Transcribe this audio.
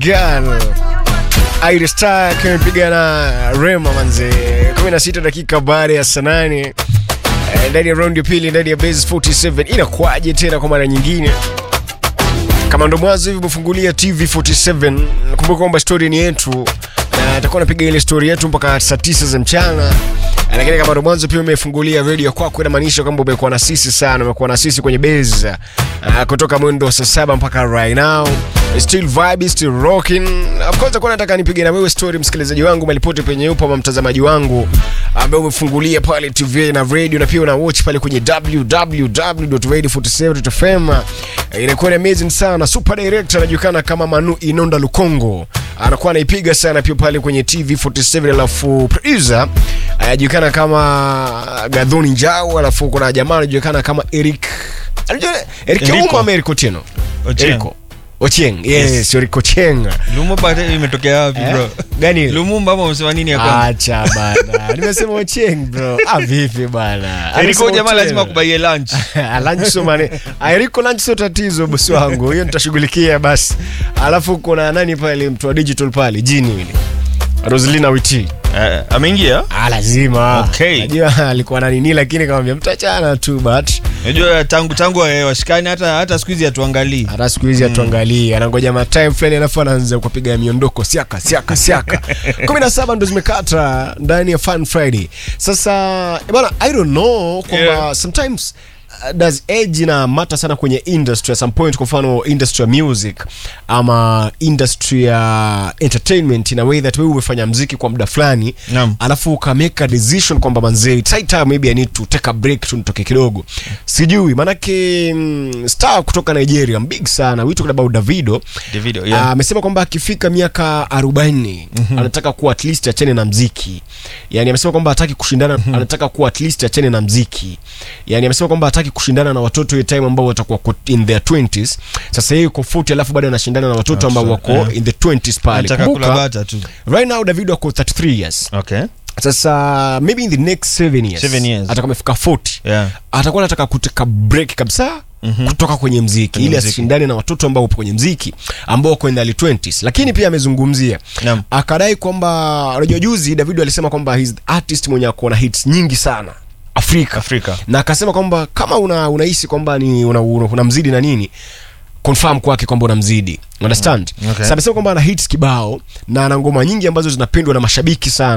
Girl. Iris Star kimepigana Rema manze. 16 dakika baada ya saa 8. Ndani ya round ya pili ndani ya Base 47 inakuaje tena kwa mara nyingine? Kama ndo mwanzo hivi mfungulia TV 47, kumbuka kwamba story ni yetu. Tutakuwa napiga ile story yetu mpaka saa 9 za mchana. Lakini kama ndo mwanzo pia umefungulia radio kwako, inamaanisha kwamba umekuwa na sisi sana, umekuwa na sisi kwenye Base kutoka mwendo saa 7 mpaka right now. Still vibe, still rocking. Of course kwa nataka nipige na wewe story, msikilizaji wangu malipote penye upo, ama mtazamaji wangu ambaye umefungulia pale TV na radio, na pia una watch pale kwenye www.radio47.fm. Inakuwa amazing sana. Super director anajulikana kama Manu Inonda Lukongo, anakuwa anaipiga sana pia pale kwenye TV 47. Alafu producer anajulikana kama Gadhoni Njau, alafu kuna jamaa anajulikana kama Eric Umo Americo Teno Ochieng. Yes, Eric Ochieng. Lumumba imetokea wapi bro? Gani? Lumumba ama unasema nini ya kwanza? Acha bana. Nimesema Ochieng bro. Vipi bana? Eric jamaa lazima kubaie lunch. Lunch so mane. Eric lunch so tatizo bosi wangu. Hiyo nitashughulikia basi. Alafu kuna nani pale mtu wa digital pale, Jini yule. Roselina Witi. Ameingia? Lazima. Okay. Najua alikuwa na nini, lakini akamwambia mtachana tu, but unajua tangu washikani hata siku hizi atuangalie. Hata siku hizi atuangalie. Anangoja ma time fulani alafu anaanza kupiga miondoko siaka. 17 ndo zimekata ndani ya Fun Friday. Sasa bwana, I don't know kwamba sometimes does age na matter sana kwenye industry at some point. Kwa mfano industry ya music ama industry ya entertainment, in a way that wewe umefanya muziki kwa muda fulani, alafu ukamake a decision kwamba manze it's high time maybe I need to take a break, tu nitoke kidogo. Sijui manake star kutoka Nigeria big sana, we talk about Davido, amesema kwamba akifika miaka 40 anataka kuwa at least achane na muziki. Yani amesema kwamba hataki kushindana, anataka kuwa at least achane na muziki. Yani amesema kwamba hataki kushindana na watoto ile time ambao watakuwa in their 20s. Sasa yeye yuko 40 alafu bado anashindana na watoto ambao wako in the 20s pale. Anataka kulabata tu. Right now Davido ako 33 years. Okay. Sasa maybe in the next 7 years atakuwa amefika 40. Atakuwa anataka kuteka break kabisa kutoka kwenye muziki ili asishindane na watoto ambao wapo kwenye muziki ambao wako in the early 20s. Lakini pia amezungumzia akadai kwamba unajua juzi Davido alisema kwamba he's the artist mwenye ako na hits nyingi sana Afrika. Na akasema kwamba kama unahisi kwamba ni unamzidi na nini, confirm kwake kwamba unamzidi. Understand? Okay. Sasa amesema kwamba ana hits kibao na ana ngoma nyingi ambazo zinapendwa na mashabiki sana.